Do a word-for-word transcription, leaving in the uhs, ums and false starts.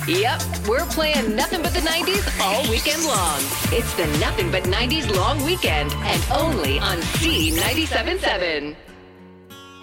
Yep, we're playing nothing but the nineties all weekend long. It's the Nothing But nineties Long Weekend, and only on C ninety-seven point seven.